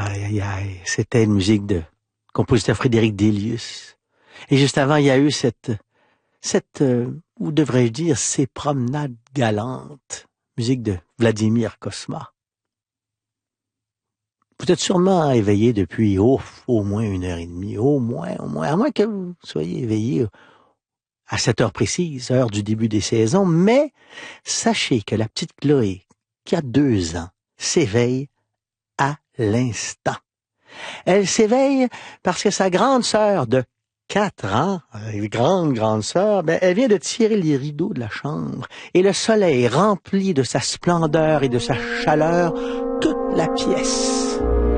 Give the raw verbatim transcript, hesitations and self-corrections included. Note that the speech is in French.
Aïe, aïe, aïe. C'était une musique de compositeur Frédéric Delius. Et juste avant, il y a eu cette, cette, euh, ou devrais-je dire, ces promenades galantes. Musique de Vladimir Cosma. Vous êtes sûrement éveillé depuis oh, au moins une heure et demie, au moins, au moins, à moins que vous soyez éveillé à cette heure précise, heure du début des saisons, mais sachez que la petite Chloé, qui a deux ans, s'éveille à l'instant. Elle s'éveille parce que sa grande sœur de quatre ans, une grande, grande sœur, ben, elle vient de tirer les rideaux de la chambre et le soleil remplit de sa splendeur et de sa chaleur toute la pièce.